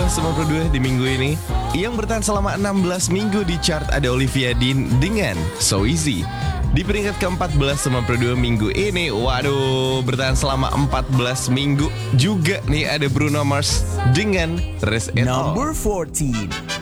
1492 di minggu ini. Yang bertahan selama 16 minggu di chart ada Olivia Dean dengan So Easy. Di peringkat ke-14 92 minggu ini, waduh, bertahan selama 14 minggu juga nih ada Bruno Mars dengan Rest It All. Number 14.